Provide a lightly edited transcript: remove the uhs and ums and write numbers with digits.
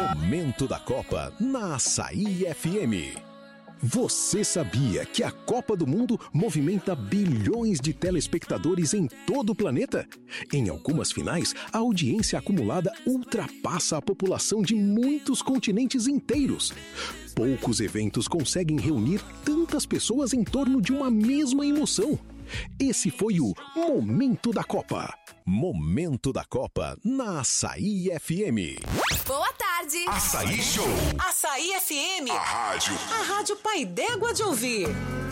Momento da Copa na Açaí FM. Você sabia que a Copa do Mundo movimenta bilhões de telespectadores em todo o planeta? Em algumas finais, a audiência acumulada ultrapassa a população de muitos continentes inteiros. Poucos eventos conseguem reunir tantas pessoas em torno de uma mesma emoção. Esse foi o Momento da Copa. Momento da Copa na Açaí FM. Boa tarde. Açaí Show. Açaí FM. A rádio Pai d'Égua de ouvir.